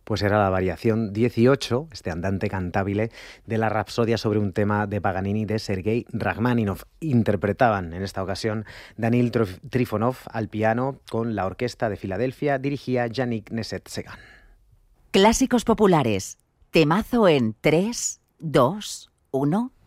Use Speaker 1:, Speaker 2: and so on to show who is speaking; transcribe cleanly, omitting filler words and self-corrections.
Speaker 1: Pues era la variación 18, este andante cantabile, de la Rapsodia sobre un tema de Paganini de Sergei Rachmaninoff. Interpretaban en esta ocasión Danil Trifonov al piano con la Orquesta de Filadelfia, dirigía Yannick Nézet-Séguin.
Speaker 2: Clásicos populares. Temazo en 3, 2, 1...